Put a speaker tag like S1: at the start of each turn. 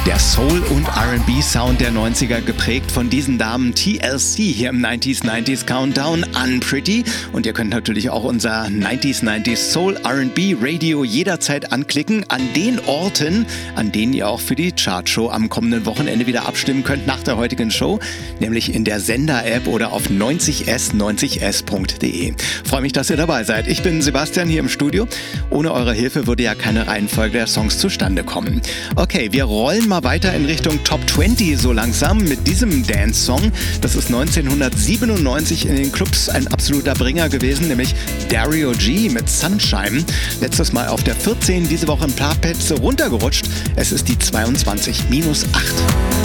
S1: Der Soul- und R&B-Sound der 90er geprägt von diesen Damen TLC hier im 90s Countdown, Unpretty. Und ihr könnt natürlich auch unser 90s Soul R&B Radio jederzeit anklicken an den Orten, an denen ihr auch für die Chartshow am kommenden Wochenende wieder abstimmen könnt nach der heutigen Show, nämlich in der Sender-App oder auf 90s.de. Freue mich, dass ihr dabei seid. Ich bin Sebastian hier im Studio. Ohne eure Hilfe würde ja keine Reihenfolge der Songs zustande kommen. Okay, wir rollen mal weiter in Richtung Top 20 so langsam mit diesem Dance-Song. Das ist 1997 in den Clubs ein absoluter Bringer gewesen, nämlich Dario G mit Sunshine. Letztes Mal auf der 14, diese Woche ein paar Plätze runtergerutscht. Es ist die 22, -8.